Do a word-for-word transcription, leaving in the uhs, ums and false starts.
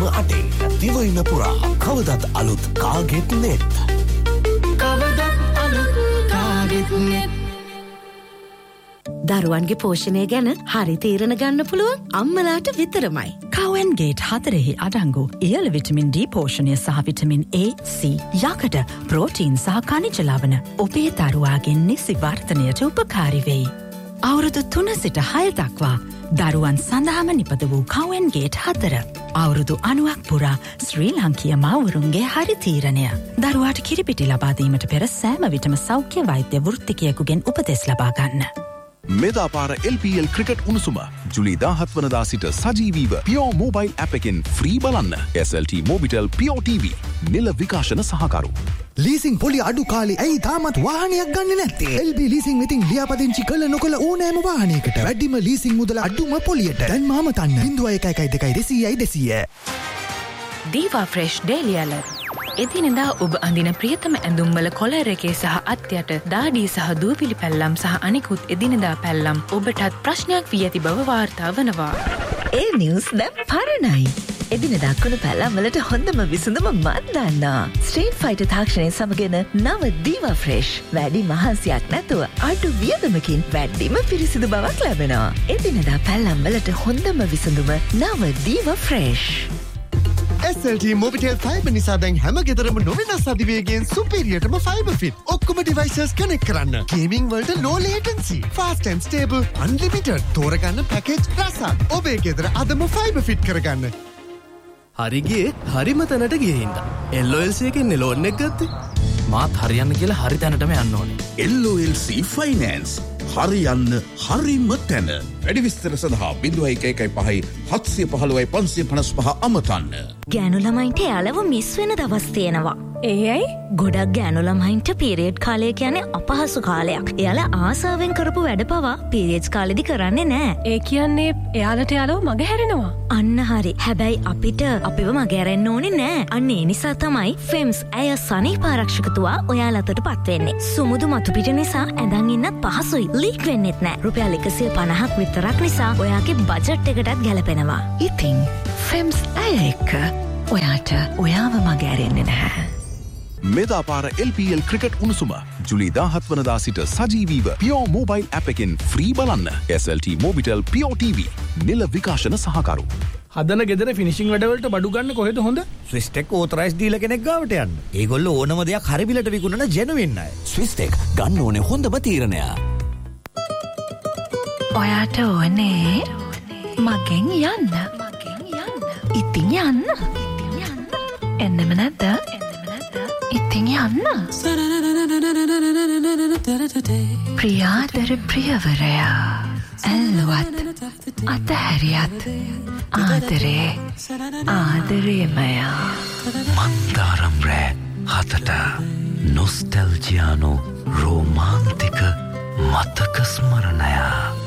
අටේ දිවයින පුරා කවදත් අලුත් කාගෙත් නෙත්. කවදත් අලුත් කාගෙත් නෙත්. දරුවන්ගේ පෝෂණය ගැන හරි තීරණ ගන්න පුළුවන් අම්මලාට විතරමයි. කවන්ගේට් හතරෙහි අඩංගු ඉහළ විටමින් D පෝෂණය සහ විටමින් A, C, යකඩ, ප්‍රෝටීන් සහ khනිජ ලවණ ඔබේ දරුවාගේ නිසි වර්ධනයට උපකාරී වෙයි. අවුරුදු තුන සිට හය දක්වා දරුවන් සඳහාම නිපද වූ කවන්ගේට් හතර. අවුරුදු අනුවක් පුරා ශ්‍රී ලංකීය මව්වරුන්ගේ හරි තීරණය. දරුවාට කිරිපිටි ලබා දීමට පෙර සෑම විටම සෞඛ්‍ය වෛද්‍ය වෘත්තිකයෙකුගෙන් උපදෙස් ලබා ගන්න. මෙදාපාර L P L ක්‍රිකට් උණුසුම ජුලි දාහත් වනදා සිට සජීවීව පියෝ මොබයිල් ඇප් එකෙන් ෆ්‍රී බලන්න. S L T Mobitel පියෝ T V නිල විකාශන සහකරු. ලීසින් පොලි අඩු කාලේ ඇයි තාමත් වාහනයක් ගන්නේ නැත්තේ? L B ලීසින් වෙතින් ලියාපදිංචි කළ නොකළ ඕනෑම වාහනයකට වැඩිම ලීසින් මුදල අඩුම පොලියට. දැන් මාම තන්න ज़ीरो एक एक दो දෙසියයි දෙසිය. දීවා ෆ්‍රෙෂ් ඩේලි ඇලර්ට්. එදිනෙදා ඔබ අඳින ප්‍රියතම ඇඳුම්වල කොලර් එකේ සහ අත්යට දාඩිය සහ දූවිලි පැල්ලම් සහ අනිකුත් එදිනෙදා පැල්ලම් ඔබටත් ප්‍රශ්නයක් වී ඇති බව වාර්තා වනවා. ඒ නිවුස් දැන් පරණයි. එදිනෙදා කුණු පැල්ලම් වලට හොඳම විසඳුම මන් දන්නා. ස්ට්‍රීට් ෆයිටර් තාක්ෂණය සමගන නව දීවා ෆ්‍රෙෂ්. වැඩි මහන්සියක් නැතුව අඩු වියදමකින් වැඩිම පිරිසිදු බවක් ලැබෙනවා. එදිනෙදා පැල්ලම් වලට හොඳම විසඳුම නව දීවා fresh. S L T Mobitel Fiber නිසා දැන් හැම ගෙදරම නොවෙනස් අධිවේගයෙන් සුපීරියර්ටම ෆයිබර් ෆිට. ඔක්කොම ඩිවයිසස් කනෙක්ට් කරන්න. ගේමින් වලට low latency, fast and stable, unlimited. තෝරගන්න පැකේජ් රසක්. ඔබේ ගෙදර අදම ෆයිබර් ෆිට කරගන්න. හරි ගියේ හරිම තැනට ගියේ හින්දා. L O L C එකෙන් ලෝන් එක ගත්තේ. මාත් හරියන්න කියලා හරි තැනටම යන්න ඕනේ. L O L C Finance හරියන්න හරිම තැන. වැඩි විස්තර සඳහා ज़ीरो एक एक पाँच सात एक पाँच पाँच पाँच पाँच අමතන්න. ගෑනු ළමයින්ට යාළව මිස් වෙන දවස් තියෙනවා. ඒ ඇයි? ගොඩක් ගෑනු ළමයින්ට පීරියඩ් කාලය කියන්නේ අපහසු කාලයක්. එයාලා ආසාවෙන් කරපු වැඩ පවා පීරියඩ්ස් කාලෙදි කරන්නේ නැහැ. ඒ කියන්නේ එයාලට යාළව මග හැරෙනවා. අන්න හරි. හැබැයි අපිට අපිව මග හැරෙන්න ඕනේ නැහැ. අන්න ඒ නිසා තමයි ෆෙම්ස් ඇය සනීප ආරක්ෂකතුවා ඔයාලටට පත් වෙන්නේ. සුමුදු මතු පිට නිසා ඇඳන් ඉන්නත් පහසුයි. ලීක් වෙන්නෙත් නැහැ. රුපියල් එකසිය පනහක් විතරක් නිසා ඔයාගේ බජට් එකටත් ගැලපෙනවා. ඉතින් ෆෙම්ස් ඇය එක්ක ඔයාට ඔයාව මග ඇරෙන්නේ නැහැ. මෙදාපාර L P L ක්‍රිකට් උණුසුම ජුලි දාහත් වනදා සිට සජීවීව පියෝ මොබයිල් ඇප් එකෙන් ෆ්‍රී බලන්න. S L T Mobitel පියෝ T V නිල විකාශන සහකරු. හදන ගෙදර ෆිනිෂිං වැඩවලට බඩු ගන්න කොහෙද හොඳ? ස්විස්ටෙක් ඕතරයිස් ඩීලර් කෙනෙක් ගාවට යන්න. ඒගොල්ලෝ ඕනම දෙයක් හරි බිලට විකුණන ජෙනුවින් අය. ස්විස්ටෙක් ගන්න ඕනේ හොඳම තීරණය. ඔයාට ඕනේ මගෙන් යන්න. ඉතින් යන්න. එන්නෙම නැද්ද? ඉතින් යන්න. ප්‍රියාදර ප්‍රියවරයා ඇල්ලුවත් අතහැරියත් ආදරේ ආදරේමයා. මන්දාරම් රෑ හතට නොස්ටැල්ජියානු රෝමාන්තික මතක ස්මරණය.